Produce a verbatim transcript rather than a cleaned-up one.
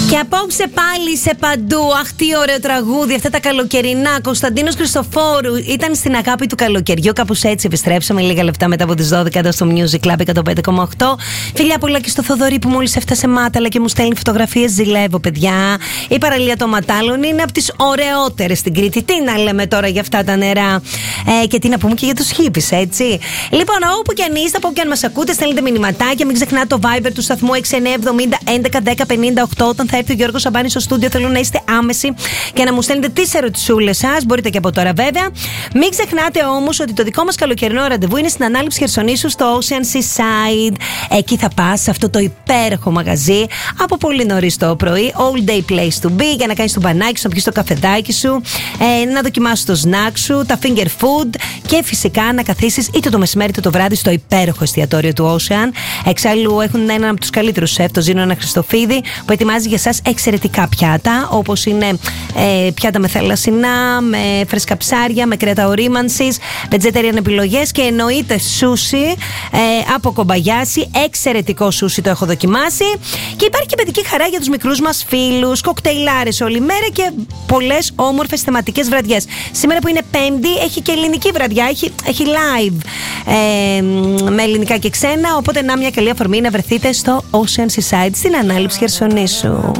Και απόψε πάλι σε παντού. Αχ, τι ωραίο τραγούδι, αυτά τα καλοκαιρινά. Κωνσταντίνος Χριστοφόρου ήταν στην αγάπη του καλοκαιριού. Κάπως έτσι επιστρέψαμε λίγα λεπτά μετά από τις δώδεκα εδώ στο Music Club εκατόν πέντε κόμμα οκτώ. Φιλιά πολλά και στο Θοδωρή που μόλις έφτασε Μάταλα και μου στέλνει φωτογραφίες. Ζηλεύω, παιδιά. Η παραλία των Ματάλων είναι από τις ωραιότερες στην Κρήτη. Τι να λέμε τώρα για αυτά τα νερά. Ε, και τι να πούμε και για τους χίπης, έτσι. Λοιπόν, όπου και αν είστε, από όπου και αν μας ακούτε, στέλνετε μηνυματάκια. Μην ξεχνάτε το Viber του σταθμού έξι εννιά εβδομήντα έντεκα δέκα πενήντα οκτώ. Όταν θα έρθει ο Γιώργος Σαμπάνης στο στούντιο, θέλω να είστε άμεση και να μου στέλνετε τις ερωτησούλες σας. Μπορείτε και από τώρα, βέβαια. Μην ξεχνάτε όμως ότι το δικό μας καλοκαιρινό ραντεβού είναι στην ανάληψη Χερσονήσου στο Ocean Seaside. Εκεί θα πας σε αυτό το υπέροχο μαγαζί από πολύ νωρίς το πρωί. All day place to be, για να κάνεις το μπανάκι σου, να πιεις το καφεδάκι σου, ε, να δοκιμάσεις το snack σου, τα finger food και φυσικά να καθίσεις είτε το μεσημέρι είτε το βράδυ στο υπέροχο εστιατόριο του Ocean. Εξάλλου έχουν έναν από τους καλύτερους σεφ, το Ζήνο Χριστοφίδη, που ετοιμάζει για εσάς εξαιρετικά πιάτα, όπως είναι ε, πιάτα με θαλασσινά, με φρέσκα ψάρια, με κρέατα ορίμανσης, vegetarian επιλογές και εννοείται σούσι ε, από Κομπαγιάση. Εξαιρετικό σούσι, το έχω δοκιμάσει. Και υπάρχει και παιδική χαρά για τους μικρούς μας φίλους, κοκτέιλάρες όλη μέρα και πολλές όμορφες θεματικές βραδιές. Σήμερα που είναι Πέμπτη, έχει και ελληνική βραδιά, έχει, έχει live ε, με ελληνικά και ξένα. Οπότε να μια καλή αφορμή να βρεθείτε στο Ocean Seaside στην ανάληψη Χερσονήσου.